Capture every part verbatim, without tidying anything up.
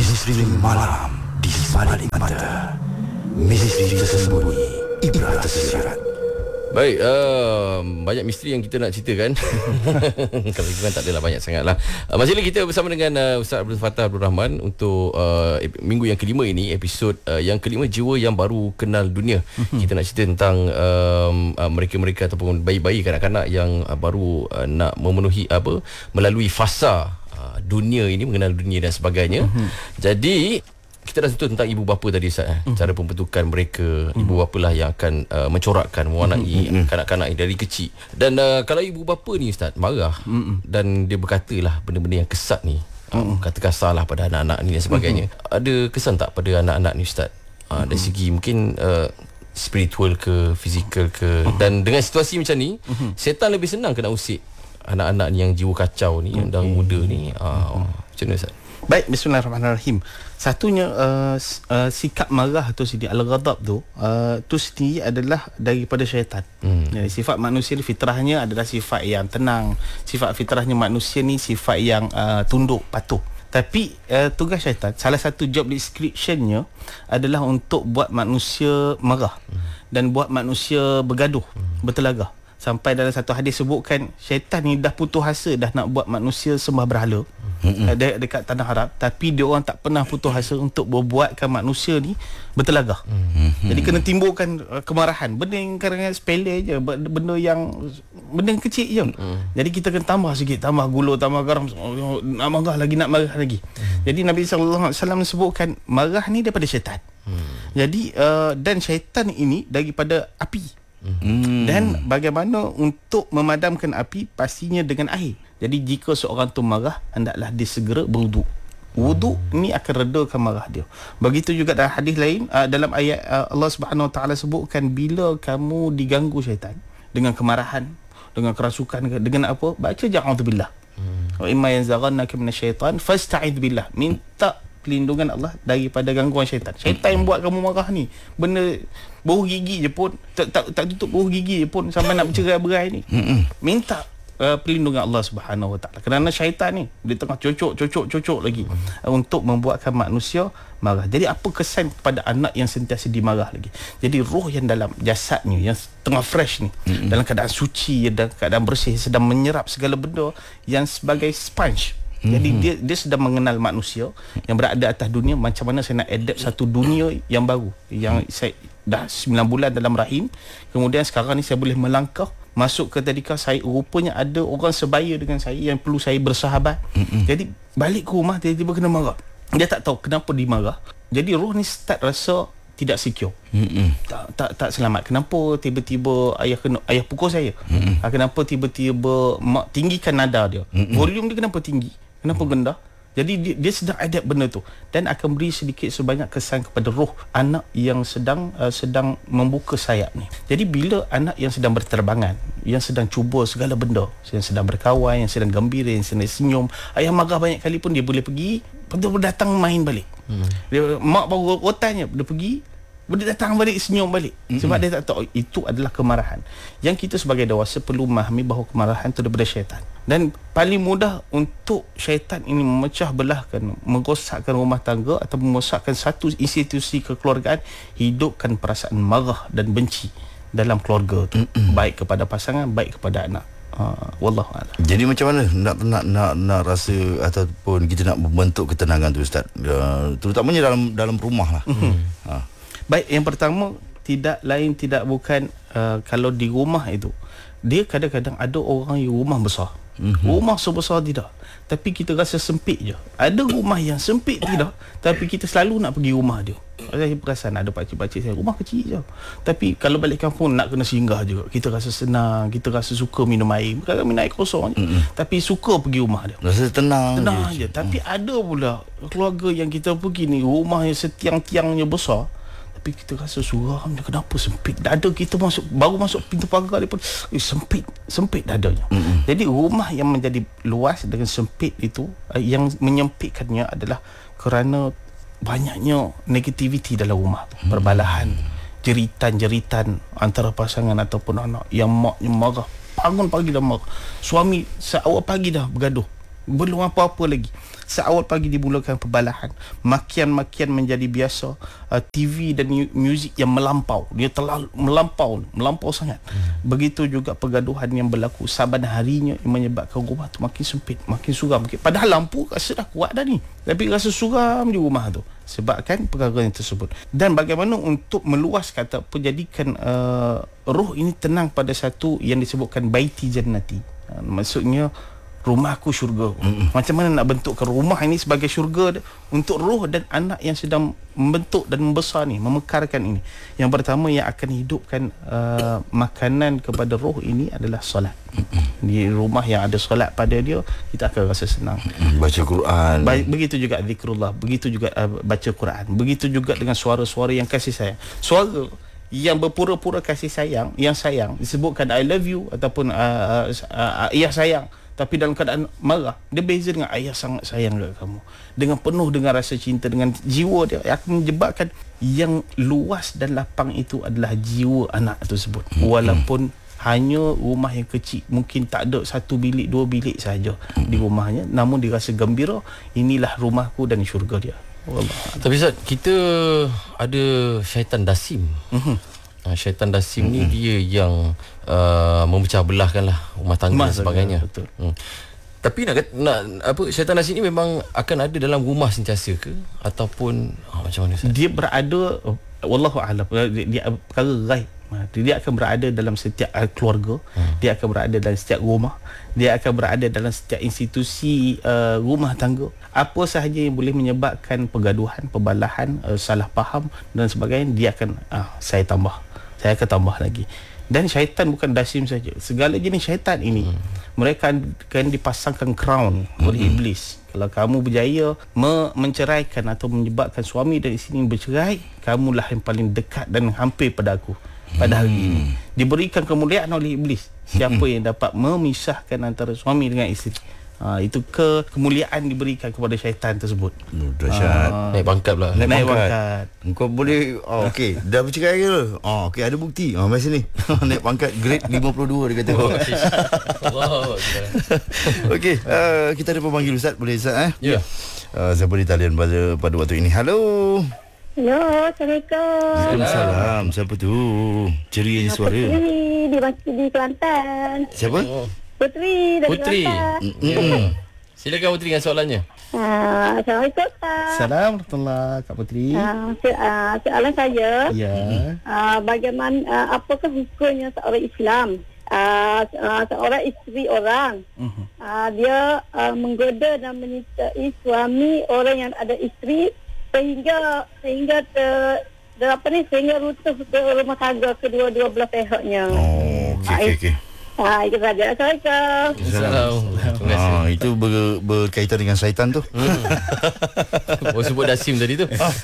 Misteri malam di sebalik mata. Misteri tersembunyi, ibrah tersirat. Baik, uh, banyak misteri yang kita nak ceritakan. Kalau kita kan tak adalah banyak sangat lah. uh, Masih lagi kita bersama dengan uh, Ustaz Abdul Fattah Abdul Rahman untuk uh, minggu yang kelima ini, episod uh, yang kelima, jiwa yang baru kenal dunia. Kita nak cerita tentang um, uh, mereka-mereka ataupun bayi-bayi, kanak-kanak yang uh, baru uh, nak memenuhi apa, melalui fasa uh, dunia ini, mengenal dunia dan sebagainya. Jadi kita dah sentuh tentang ibu bapa tadi, Ustaz, eh? mm. cara pembentukan mereka. mm. Ibu bapa lah yang akan uh, mencorakkan, mewarnai mm. kanak-kanak dari kecil. Dan uh, kalau ibu bapa ni, Ustaz, marah mm. dan dia berkata lah benda-benda yang kesat ni, mm. uh, kata kasar lah pada anak-anak ni dan sebagainya, mm. ada kesan tak pada anak-anak ni, Ustaz? uh, Dari segi mungkin uh, spiritual ke, fizikal ke. mm. Dan dengan situasi macam ni, mm. setan lebih senang kena usik anak-anak ni yang jiwa kacau ni, yang dah muda ni. uh, mm. Macam mana, Ustaz? Baik, bismillahirrahmanirrahim. Satunya uh, uh, sikap marah tu sendiri, al-ghadab tu uh, tu sendiri adalah daripada syaitan. hmm. Jadi sifat manusia ni fitrahnya adalah sifat yang tenang. Sifat fitrahnya manusia ni sifat yang uh, tunduk, patuh. Tapi uh, tugas syaitan, salah satu job descriptionnya adalah untuk buat manusia marah hmm. dan buat manusia bergaduh, hmm. bertelagah. Sampai dalam satu hadis sebutkan syaitan ni dah putus asa dah nak buat manusia sembah berhala mm-hmm. de- dekat tanah Arab, tapi dia orang tak pernah putus asa untuk membuatkan manusia ni bertelagah. mm-hmm. Jadi kena timbulkan uh, kemarahan, benda yang kadang-kadang sepele je, benda yang benda yang kecil je. mm. Jadi kita kena tambah sikit, tambah gula, tambah garam, nak marah lagi, nak marah lagi. mm. Jadi Nabi sallallahu alaihi wasallam sebutkan marah ni daripada syaitan. mm. Jadi uh, dan syaitan ini daripada api. Hmm. Dan bagaimana untuk memadamkan api? Pastinya dengan air. Jadi jika seorang tu marah, hendaklah dia segera berwuduk. Wuduk ni akan redakan marah dia. Begitu juga dalam hadis lain, uh, dalam ayat uh, Allah Subhanahu Wa Taala sebutkan, bila kamu diganggu syaitan dengan kemarahan, dengan kerasukan, dengan apa, baca ja'udzubillah. Wa imma yanzaghannaka minasyaitan fasta'idz billah. Minta pelindungan Allah daripada gangguan syaitan. Syaitan yang buat kamu marah ni, benda bau gigi je pun tak tak, tak tutup bau gigi je pun sampai nak bercerai-berai ni. Minta uh, pelindungan Allah Subhanahu Wa Taala. Kerana syaitan ni dia tengah cocok cocok cocok lagi uh, untuk membuatkan manusia marah. Jadi apa kesan kepada anak yang sentiasa dimarah lagi? Jadi roh yang dalam jasadnya yang tengah fresh ni, mm-hmm. dalam keadaan suci, dalam keadaan bersih, sedang menyerap segala benda yang sebagai sponge. Jadi mm-hmm. dia dia sedang mengenal manusia yang berada atas dunia, macam mana saya nak adapt satu dunia yang baru, yang saya dah sembilan bulan dalam rahim, kemudian sekarang ni saya boleh melangkah masuk ke tadika saya, rupanya ada orang sebaya dengan saya yang perlu saya bersahabat. mm-hmm. Jadi balik ke rumah tiba-tiba kena marah, dia tak tahu kenapa dimarah. Jadi roh ni start rasa tidak secure. mm-hmm. tak, tak tak selamat. Kenapa tiba-tiba ayah kena ayah pukul saya? mm-hmm. Kenapa tiba-tiba mak tinggikan nada dia? mm-hmm. Volume dia kenapa tinggi? Kenapa rendah? Jadi dia, dia sedang adapt benda tu, dan akan beri sedikit sebanyak kesan kepada roh anak yang sedang uh, sedang membuka sayap ni. Jadi bila anak yang sedang berterbangan, yang sedang cuba segala benda, yang sedang berkawan, yang sedang gembira, yang sedang senyum, ayah marah banyak kali pun dia boleh pergi, betul-betul datang main balik. hmm. Dia, mak baru rotannya, dia pergi, dia datang balik, senyum balik. Sebab mm-hmm. dia tak tahu itu adalah kemarahan. Yang kita sebagai dewasa perlu memahami bahawa kemarahan itu daripada syaitan. Dan paling mudah untuk syaitan ini memecah belahkan, merosakkan rumah tangga atau merosakkan satu institusi kekeluargaan, hidupkan perasaan marah dan benci dalam keluarga tu, mm-hmm. baik kepada pasangan, baik kepada anak. Uh, wallahu a'lam. Jadi macam mana nak nak nak nak rasa ataupun kita nak membentuk ketenangan tu, Ustaz, uh, terutamanya dalam dalam rumah lah. mm-hmm. uh. Baik, yang pertama, tidak lain tidak bukan uh, kalau di rumah itu, dia kadang-kadang ada orang yang rumah besar, mm-hmm. rumah sebesar tidak, tapi kita rasa sempit je. Ada rumah yang sempit tidak, tapi kita selalu nak pergi rumah dia. Saya perasan ada pakcik-pakcik saya, rumah kecil je, tapi kalau balik kampung nak kena singgah juga. Kita rasa senang, kita rasa suka minum air, kadang minum air kosong je, mm-hmm. tapi suka pergi rumah dia, rasa tenang, tenang je, je. Tapi mm. ada pula keluarga yang kita pergi ni, rumah yang setiang-tiangnya besar, tapi kita rasa suram dia, kenapa sempit dada kita, masuk baru masuk pintu pagar dia pun eh, sempit sempit dadanya. mm-hmm. Jadi rumah yang menjadi luas dengan sempit itu, yang menyempitkannya adalah kerana banyaknya negativiti dalam rumah tu. mm-hmm. Perbalahan, jeritan-jeritan antara pasangan ataupun anak, yang maknya marah, bangun pagi dah marah, suami awal pagi dah bergaduh, Belum apa-apa lagi. Seawal pagi dimulakan perbalahan, makian-makian menjadi biasa, uh, T V dan muzik yang melampau, dia terlalu melampau, melampau sangat. Hmm. Begitu juga pergaduhan yang berlaku saban harinya yang menyebabkan rumah tu makin sempit, makin suram. Padahal lampu rasa dah kuat dah ni, tapi rasa suram di rumah tu sebabkan perkara yang tersebut. Dan bagaimana untuk meluaskan atau menjadikan uh, roh ini tenang pada satu yang disebutkan baiti jannati. Uh, maksudnya rumahku syurga. Mm-mm. Macam mana nak bentukkan rumah ini sebagai syurga untuk roh dan anak yang sedang membentuk dan membesar ni, memekarkan ini. Yang pertama yang akan hidupkan uh, makanan kepada roh ini adalah solat. Mm-mm. Di rumah yang ada solat pada dia, kita akan rasa senang. Mm-mm. Baca Quran. Ba- begitu juga zikrullah, begitu juga uh, baca Quran, begitu juga dengan suara-suara yang kasih sayang. Suara yang berpura-pura kasih sayang, yang sayang disebutkan I love you ataupun uh, uh, uh, ayah sayang, tapi dalam keadaan marah, dia beza dengan ayah sangat sayang dekat kamu, dengan penuh dengan rasa cinta, dengan jiwa dia akan menyebabkan yang luas dan lapang itu adalah jiwa anak tersebut. Hmm. Walaupun hanya rumah yang kecil, mungkin tak ada satu bilik, dua bilik saja hmm. di rumahnya, namun dia rasa gembira, inilah rumahku dan syurga dia. Wallah. Tapi Ustaz, kita ada syaitan dasim. Hmm. Uh, syaitan dasim mm-hmm. ni dia yang uh, memecah belahkan lah rumah tangga dan sebagainya. Betul. Hmm. Tapi nak, nak apa, syaitan dasim ni memang akan ada dalam rumah sentiasa ke ataupun oh, macam mana Ustaz? Dia berada, wallahu a'lam, dia, dia perkara ghaib. Dia akan berada dalam setiap keluarga, hmm. dia akan berada dalam setiap rumah, dia akan berada dalam setiap institusi uh, rumah tangga. Apa sahaja yang boleh menyebabkan pergaduhan, perbalahan, uh, salah faham dan sebagainya, dia akan uh, saya tambah. Saya akan tambah lagi. Dan syaitan bukan dasim saja. Segala jenis syaitan ini, hmm. mereka akan dipasangkan crown hmm. oleh iblis. Kalau kamu berjaya me- menceraikan atau menyebabkan suami dan isteri bercerai, kamulah yang paling dekat dan hampir pada aku pada hari ini. Diberikan kemuliaan oleh iblis siapa yang dapat memisahkan antara suami dengan isteri. Ha, itu ke kemuliaan diberikan kepada syaitan tersebut. Oh, dahsyat. Ha, naik pangkat pula. Naik, naik pangkat. pangkat. Engkau boleh oh, okey, dah bercerai ke? Oh, okey, ada bukti. Oh, mari sini. Naik pangkat grade lima puluh dua dia kata. Wow. Okey, uh, kita ada pemanggil Ustaz, boleh Ustaz eh? Ya. Yeah. Uh, siapa di talian pada pada waktu ini? Halo. Hello, Assalamualaikum. Waalaikumsalam. Siapa tu? Cerianya suara. Putri di Masjid di Kelantan. Siapa? Oh. Putri dari Putri. Kelantan. Hmm. Silakan Putri dengan soalannya. Uh, Assalamualaikum Ustaz. Assalamualaikum Kak Putri. Uh, so, uh, soalan saya. Ya. Uh, bagaimana uh, apakah hukumnya seorang Islam? Uh, uh, seorang isteri orang. Uh-huh. Uh, dia uh, menggoda dan menyertai suami orang yang ada isteri sehingga sehingga ter, ter apa ni sehingga runtuh ke rumah tangga kedua-dua belah pihaknya. Oh, okey okey okey. Ah, itu saja. Assalamualaikum. Assalamualaikum. Ah, itu ber, berkaitan dengan syaitan tu. Hmm. Oh, sebut dasim tadi tu.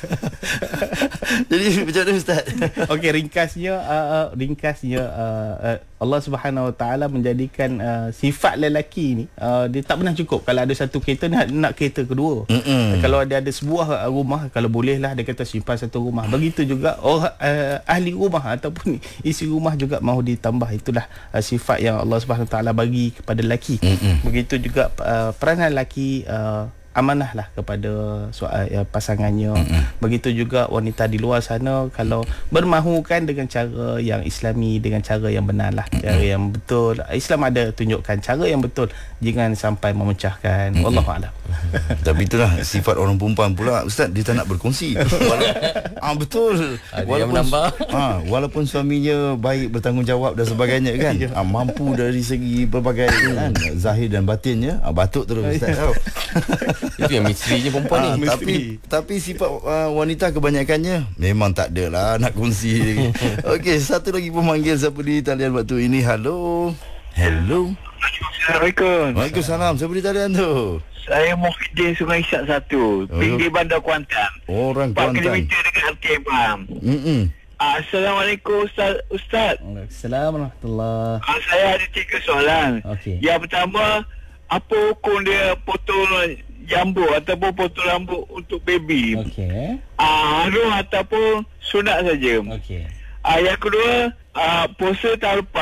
Jadi macam mana Ustaz? Okey, ringkasnya uh, uh, ringkasnya uh, uh, Allah Subhanahu Wa Taala menjadikan uh, sifat lelaki ni uh, dia tak pernah cukup. Kalau ada satu kereta nak nak kereta kedua. Mm-mm. Kalau ada ada sebuah uh, rumah, kalau bolehlah dia kata simpan satu rumah. Begitu juga orang uh, ahli rumah ataupun isi rumah juga mahu ditambah. Itulah uh, sifat yang Allah Subhanahu Wa Taala bagi kepada lelaki. Mm-mm. Begitu juga uh, peranan lelaki uh, amanahlah kepada soal ya, pasangannya. Mm-hmm. Begitu juga wanita di luar sana kalau bermahukan dengan cara yang islami, dengan cara yang benarlah, mm-hmm. cara yang betul. Islam ada tunjukkan cara yang betul, jangan sampai memecahkan. Mm-hmm. Wallahu a'lam. Tapi itulah sifat orang perempuan pula Ustaz, dia tak nak berkongsi. Ah betul. Ada yang menambah. Ah walaupun suaminya baik, bertanggungjawab dan sebagainya kan. Ah, mampu dari segi berbagai kan, zahir dan batinnya, ah, batuk terus Ustaz. Itu yang misterinya perempuan ha, ni. Tapi tapi sifat uh, wanita kebanyakannya memang tak ada lah nak kongsi. Okey, satu lagi pemanggil siapa di talian waktu ini. Halo. Hello. Assalamualaikum. Waalaikumsalam. Siapa di talian tu? Saya Muhyiddin Sungai Isyak satu, oh. pinggir Bandar Kuantan. Orang Kuantan. empat kilometer dekat Al-Kebam. Hmm. Assalamualaikum Ustaz. Ustaz. Waalaikumsalam warahmatullahi. Ah, saya ada tiga soalan. Okey. Yang pertama, apa hukum dia potong jambu ataupun potong rambut untuk baby? Okey. Ah, harum ataupun sunat saja. Okey. Ah, yang kedua, ah, puasa tak lepas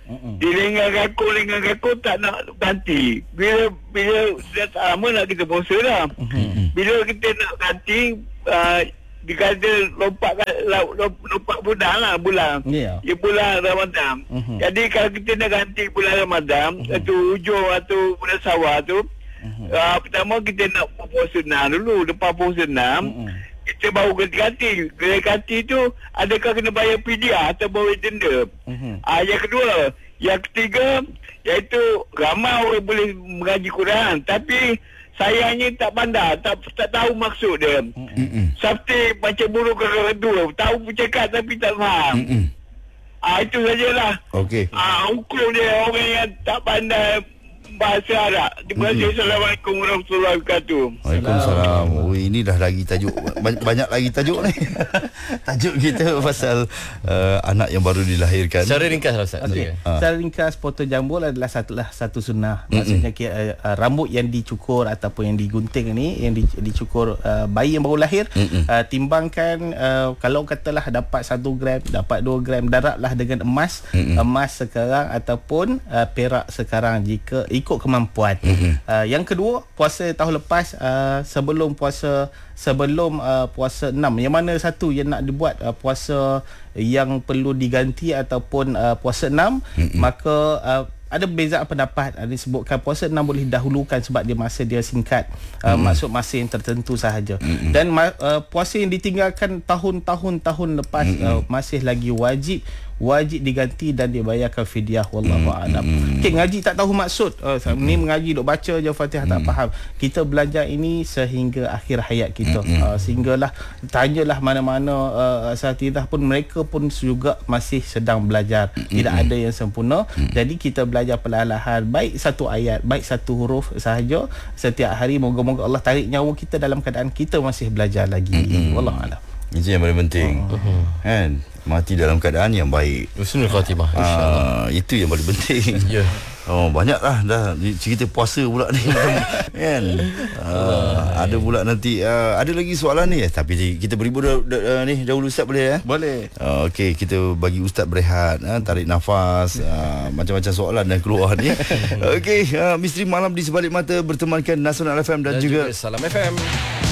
Mm-mm. Dia lengan kaku, lengan kaku tak nak ganti. Bila bila sudah tak lama nak kita puasa dah. Mm-hmm. Bila kita nak ganti, uh, dia kata lompat lompat bulan lah bulan. Yeah. Dia bulan Ramadan. Mm-hmm. Jadi kalau kita nak ganti bulan Ramadan, mm-hmm. satu hujung atau bulan Syawal tu, mm-hmm. uh, pertama kita nak puasa enam dulu. Lepas puasa enam, mm-hmm. kita baru ganti-ganti. Ganti tu adakah kena bayar fidyah atau bayar denda? Mm-hmm. Uh, yang kedua, yang ketiga iaitu ramai orang boleh mengaji Quran tapi sayangnya tak pandai, tak tak tahu maksud dia. Mm-mm. Seperti macam burung kedua, tahu bercakap tapi tak faham. Mm-mm. Ah itu sajalah. Okey. Ah hukum dia orang yang tak pandai bahasa Arab. Terima kasih. Assalamualaikum warahmatullahi wabarakatuh. Waalaikumsalam. Oh, ini dah lagi tajuk banyak, banyak lagi tajuk ni. Tajuk kita pasal uh, anak yang baru dilahirkan. Secara ringkas lah Ustaz. Okay. Ha. Secara ringkas potong jambul adalah satu lah satu sunnah. Maksudnya uh, uh, rambut yang dicukur ataupun yang digunting ni, yang di, dicukur uh, bayi yang baru lahir, uh, timbangkan uh, kalau katalah dapat satu gram, dapat dua gram, darablah dengan emas. Mm-mm. Emas sekarang ataupun uh, perak sekarang jika ikut kemampuan. Mm-hmm. Uh, yang kedua, puasa tahun lepas uh, sebelum puasa sebelum uh, puasa enam, yang mana satu yang nak dibuat uh, puasa yang perlu diganti ataupun uh, puasa enam, mm-hmm. maka uh, ada perbezaan pendapat. Ada disebutkan puasa enam boleh dahulukan sebab dia masa dia singkat, uh, mm-hmm. maksud masa yang tertentu sahaja. Mm-hmm. Dan uh, puasa yang ditinggalkan tahun-tahun tahun lepas, mm-hmm. uh, masih lagi wajib wajib diganti dan dibayarkan fidyah. Wallahu a'lam. Mm-hmm. Okey, ngaji tak tahu maksud. Uh, mm-hmm. Ni mengaji duk baca je Fatihah, mm-hmm. tak faham. Kita belajar ini sehingga akhir hayat kita. Mm-hmm. Uh, sehinggalah tanyalah mana-mana uh, asatidzah pun, mereka pun juga masih sedang belajar. Mm-hmm. Tidak ada yang sempurna. Mm-hmm. Jadi kita belajar perlahan-lahan, baik satu ayat, baik satu huruf sahaja setiap hari. Moga-moga Allah tarik nyawa kita dalam keadaan kita masih belajar lagi. Mm-hmm. Wallahu a'lam. Itu yang paling penting. Oh. Kan? Mati dalam keadaan yang baik. Husnul khatimah, insyaallah. Itu yang paling penting. Ya. Yeah. Oh, banyaklah dah cerita puasa pula ni. Kan? Uh, ada pula nanti uh, ada lagi soalan ni, tapi kita beri dah, dah, uh, ni dahulu Ustaz boleh eh? Boleh. Uh, okey, kita bagi Ustaz berehat, uh, tarik nafas, uh, macam-macam soalan dah keluar ni. Okey, uh, Misteri Malam di Sebalik Mata bertemankan Nasional F M dan, dan juga, juga Salam F M.